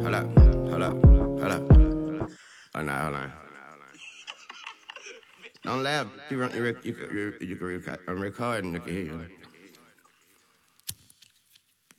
Hold up, hold up, hold up. Oh, no, hold on. Don't laugh. You can record, I'm recording, you can hear you.